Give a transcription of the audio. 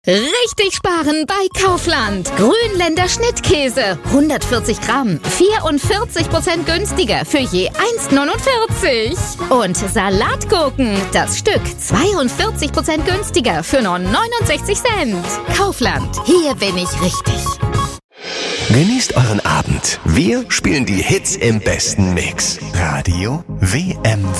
Richtig sparen bei Kaufland. Grünländer Schnittkäse. 140 Gramm. 44% günstiger für je 1,49. Und Salatgurken. Das Stück 42% günstiger für nur 69 Cent. Kaufland. Hier bin ich richtig. Genießt euren Abend. Wir spielen die Hits im besten Mix. Radio WM.